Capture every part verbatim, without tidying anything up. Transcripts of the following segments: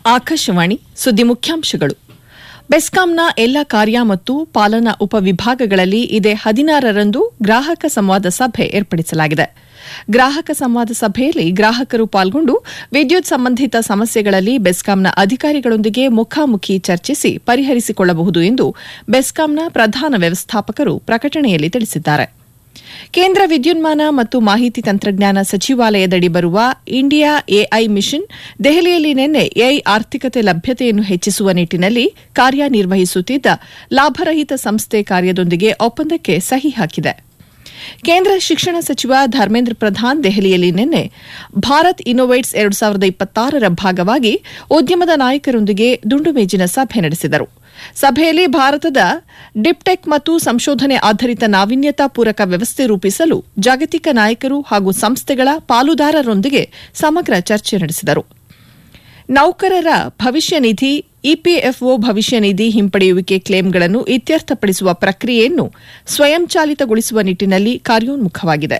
ಆಕಾಶವಾಣಿ ಸುದ್ದಿ ಮುಖ್ಯಾಂಶಗಳು. ಬೆಸ್ಕಾಂನ ಎಲ್ಲ ಕಾರ್ಯ ಮತ್ತು ಪಾಲನಾ ಉಪವಿಭಾಗಗಳಲ್ಲಿ ಇದೇ ಹದಿನಾರರಂದು ಗ್ರಾಹಕ ಸಂವಾದ ಸಭೆ ಏರ್ಪಡಿಸಲಾಗಿದೆ. ಗ್ರಾಹಕ ಸಂವಾದ ಸಭೆಯಲ್ಲಿ ಗ್ರಾಹಕರು ಪಾಲ್ಗೊಂಡು ವಿದ್ಯುತ್ ಸಂಬಂಧಿತ ಸಮಸ್ಯೆಗಳಲ್ಲಿ ಬೆಸ್ಕಾಂನ ಅಧಿಕಾರಿಗಳೊಂದಿಗೆ ಮುಖಾಮುಖಿ ಚರ್ಚಿಸಿ ಪರಿಹರಿಸಿಕೊಳ್ಳಬಹುದು ಎಂದು ಬೆಸ್ಕಾಂನ ಪ್ರಧಾನ ವ್ಯವಸ್ಥಾಪಕರು ಪ್ರಕಟಣೆಯಲ್ಲಿ ತಿಳಿಸಿದ್ದಾರೆ. ಕೇಂದ್ರ ವಿದ್ಯುನ್ಮಾನ ಮತ್ತು ಮಾಹಿತಿ ತಂತ್ರಜ್ಞಾನ ಸಚಿವಾಲಯದಡಿ ಬರುವ ಇಂಡಿಯಾ ಎಐ ಮಿಷನ್ ದೆಹಲಿಯಲ್ಲಿ ನಿನ್ನೆ ಎಐ ಆರ್ಥಿಕತೆ ಲಭ್ಯತೆಯನ್ನು ಹೆಚ್ಚಿಸುವ ನಿಟ್ಟಿನಲ್ಲಿ ಕಾರ್ಯನಿರ್ವಹಿಸುತ್ತಿದ್ದ ಲಾಭರಹಿತ ಸಂಸ್ಥೆ ಕಾರ್ಯದೊಂದಿಗೆ ಒಪ್ಪಂದಕ್ಕೆ ಸಹಿ ಹಾಕಿದೆ. ಕೇಂದ್ರ ಶಿಕ್ಷಣ ಸಚಿವ ಧರ್ಮೇಂದ್ರ ಪ್ರಧಾನ್ ದೆಹಲಿಯಲ್ಲಿ ನಿನ್ನೆ ಭಾರತ್ ಇನ್ನೋವೇಟ್ಸ್ ಎರಡು ಸಾವಿರದ ಇಪ್ಪತ್ತಾರರ ಭಾಗವಾಗಿ ಉದ್ಯಮದ ನಾಯಕರೊಂದಿಗೆ ದುಂಡು ಮೇಜಿನ ಸಭೆ ನಡೆಸಿದರು. ಸಭೆಯಲ್ಲಿ ಭಾರತದ ಡಿಪ್ಟೆಕ್ ಮತ್ತು ಸಂಶೋಧನೆ ಆಧರಿತ ನಾವೀನ್ಯತಾ ಪೂರಕ ವ್ಯವಸ್ಥೆ ರೂಪಿಸಲು ಜಾಗತಿಕ ನಾಯಕರು ಹಾಗೂ ಸಂಸ್ಥೆಗಳ ಪಾಲುದಾರರೊಂದಿಗೆ ಸಮಗ್ರ ಚರ್ಚೆ ನಡೆಸಿದರು. ನೌಕರರ ಭವಿಷ್ಯ ನಿಧಿ ಇಪಿಎಫ್ಒ ಭವಿಷ್ಯ ನಿಧಿ ಹಿಂಪಡೆಯುವಿಕೆ ಕ್ಲೇಮ್ಗಳನ್ನು ಇತ್ಯರ್ಥಪಡಿಸುವ ಪ್ರಕ್ರಿಯೆಯನ್ನು ಸ್ವಯಂಚಾಲಿತಗೊಳಿಸುವ ನಿಟ್ಟಿನಲ್ಲಿ ಕಾರ್ಯೋನ್ಮುಖವಾಗಿದೆ.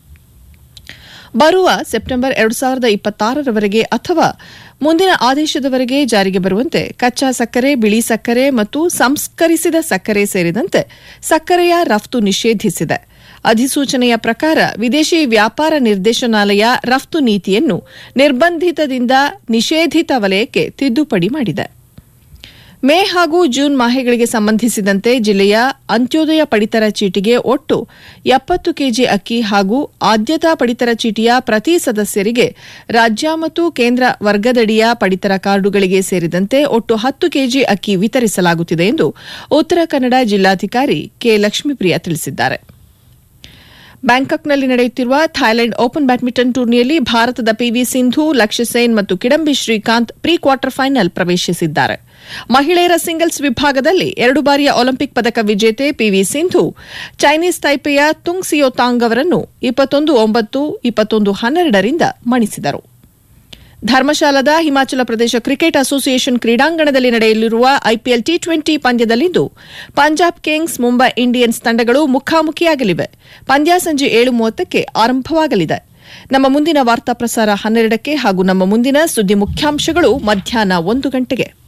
ಬರುವ ಸೆಪ್ಟೆಂಬರ್ ಎರಡು ಸಾವಿರದ ಇಪ್ಪತ್ತಾರರವರೆಗೆ ಅಥವಾ ಮುಂದಿನ ಆದೇಶದವರೆಗೆ ಜಾರಿಗೆ ಬರುವಂತೆ ಕಚ್ಚಾ ಸಕ್ಕರೆ, ಬಿಳಿ ಸಕ್ಕರೆ ಮತ್ತು ಸಂಸ್ಕರಿಸಿದ ಸಕ್ಕರೆ ಸೇರಿದಂತೆ ಸಕ್ಕರೆಯ ರಫ್ತು ನಿಷೇಧಿಸಿದೆ. ಅಧಿಸೂಚನೆಯ ಪ್ರಕಾರ ವಿದೇಶಿ ವ್ಯಾಪಾರ ನಿರ್ದೇಶನಾಲಯ ರಫ್ತು ನೀತಿಯನ್ನು ನಿರ್ಬಂಧಿತದಿಂದ ನಿಷೇಧಿತ ವಲಯಕ್ಕೆ ತಿದ್ದುಪಡಿ ಮಾಡಿದೆ. ಮೇ ಹಾಗೂ ಜೂನ್ ಮಾಹೆಗಳಿಗೆ ಸಂಬಂಧಿಸಿದಂತೆ ಜಿಲ್ಲೆಯ ಅಂತ್ಯೋದಯ ಪಡಿತರ ಚೀಟಿಗೆ ಒಟ್ಟು ಎಪ್ಪತ್ತು ಕೆಜಿ ಅಕ್ಕಿ ಹಾಗೂ ಆದ್ಯತಾ ಪಡಿತರ ಚೀಟಿಯ ಪ್ರತಿ ಸದಸ್ಯರಿಗೆ ರಾಜ್ಯ ಮತ್ತು ಕೇಂದ್ರ ವರ್ಗದಡಿಯ ಪಡಿತರ ಕಾರ್ಡುಗಳಿಗೆ ಸೇರಿದಂತೆ ಒಟ್ಟು ಹತ್ತು ಕೆಜಿ ಅಕ್ಕಿ ವಿತರಿಸಲಾಗುತ್ತಿದೆ ಎಂದು ಉತ್ತರ ಕನ್ನಡ ಜಿಲ್ಲಾಧಿಕಾರಿ ಕೆ ಲಕ್ಷ್ಮೀಪ್ರಿಯ ತಿಳಿಸಿದ್ದಾರೆ. ಬ್ಯಾಂಕಾಕ್ನಲ್ಲಿ ನಡೆಯುತ್ತಿರುವ ಥಾಯ್ಲೆಂಡ್ ಓಪನ್ ಬ್ಯಾಡ್ಮಿಂಟನ್ ಟೂರ್ನಿಯಲ್ಲಿ ಭಾರತದ ಪಿವಿ ಸಿಂಧು, ಲಕ್ಷ್ಯ ಸೇನ್ ಮತ್ತು Kidambi Srikanth pre quarter final ಪ್ರವೇಶಿಸಿದ್ದಾರೆ. ಮಹಿಳೆಯರ ಸಿಂಗಲ್ಸ್ ವಿಭಾಗದಲ್ಲಿ ಎರಡು ಬಾರಿಯ ಒಲಿಂಪಿಕ್ ಪದಕ ವಿಜೇತೆ ಪಿವಿ ಸಿಂಧು ಚೈನೀಸ್ ತೈಪೆಯ ತುಂಗ್ ಸಿಯೋತಾಂಗ್ ಅವರನ್ನು ಇಪ್ಪತ್ತೊಂದು ಒಂಬತ್ತು ಇಪ್ಪತ್ತೊಂದು ಹನ್ನೆರಡರಿಂದ ಮಣಿಸಿದರು. ಧರ್ಮಶಾಲಾದ ಹಿಮಾಚಲ ಪ್ರದೇಶ ಕ್ರಿಕೆಟ್ ಅಸೋಸಿಯೇಷನ್ ಕ್ರೀಡಾಂಗಣದಲ್ಲಿ ನಡೆಯಲಿರುವ IPL T twenty ಪಂದ್ಯದಲ್ಲಿಂದು Punjab Kings, Mumbai Indians ತಂಡಗಳು ಮುಖಾಮುಖಿಯಾಗಲಿವೆ. ಪಂದ್ಯ ಸಂಜೆ ಏಳು ಮೂವತ್ತಕ್ಕೆ ಆರಂಭವಾಗಲಿದೆ. ನಮ್ಮ ಮುಂದಿನ ವಾರ್ತಾ ಪ್ರಸಾರ ಹನ್ನೆರಡಕ್ಕೆ ಹಾಗೂ ನಮ್ಮ ಮುಂದಿನ ಸುದ್ದಿ ಮುಖ್ಯಾಂಶಗಳು ಮಧ್ಯಾಹ್ನ ಒಂದು ಗಂಟೆಗೆ.